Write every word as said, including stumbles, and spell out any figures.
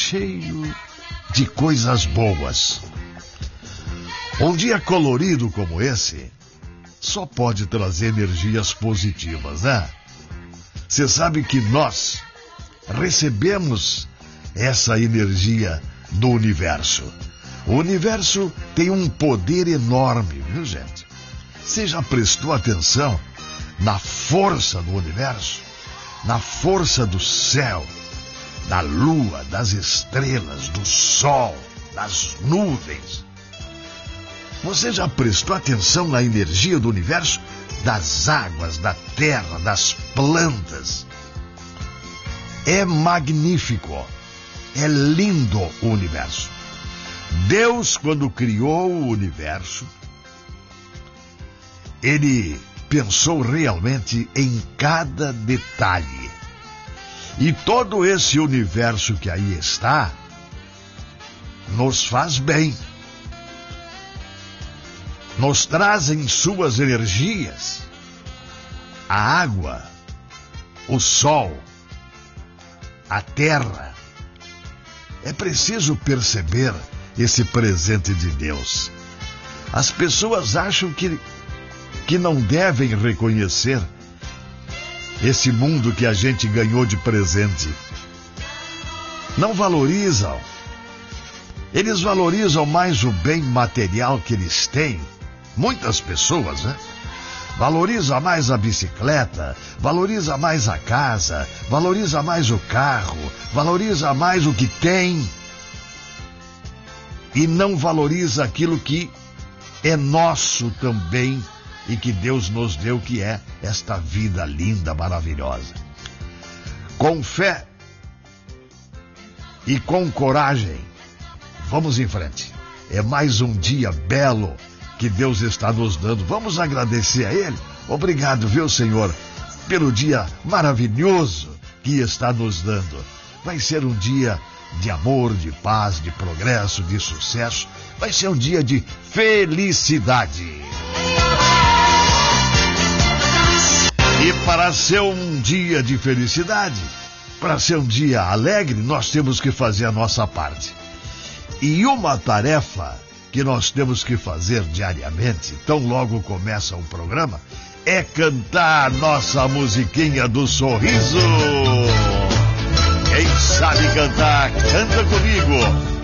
cheio de coisas boas. Um dia colorido como esse só pode trazer energias positivas, né? Você sabe que nós recebemos essa energia do universo. O universo tem um poder enorme, viu, gente? Você já prestou atenção na força do universo? Na força do céu, da lua, das estrelas, do sol, das nuvens. Você já prestou atenção na energia do universo? Das águas, da terra, das plantas. É magnífico. É lindo o universo. Deus, quando criou o universo, Ele pensou realmente em cada detalhe. E todo esse universo que aí está, nos faz bem. Nos trazem suas energias. A água, o sol, a terra. É preciso perceber esse presente de Deus. As pessoas acham que, que não devem reconhecer esse mundo que a gente ganhou de presente. Não valorizam. Eles valorizam mais o bem material que eles têm. Muitas pessoas, né? Valoriza mais a bicicleta, valoriza mais a casa, valoriza mais o carro, valoriza mais o que tem e não valoriza aquilo que é nosso também e que Deus nos deu, que é esta vida linda, maravilhosa. Com fé e com coragem, vamos em frente. É mais um dia belo que Deus está nos dando. Vamos agradecer a Ele. Obrigado, viu, Senhor, pelo dia maravilhoso que está nos dando. Vai ser um dia de amor, de paz, de progresso, de sucesso. Vai ser um dia de felicidade. E para ser um dia de felicidade, para ser um dia alegre, nós temos que fazer a nossa parte. E uma tarefa que nós temos que fazer diariamente, tão logo começa o programa, é cantar nossa musiquinha do sorriso. Quem sabe cantar, canta comigo.